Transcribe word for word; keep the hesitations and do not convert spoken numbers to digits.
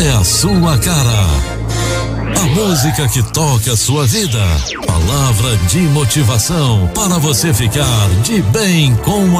é a sua cara. A música que toca a sua vida. Palavra de motivação para você ficar de bem com a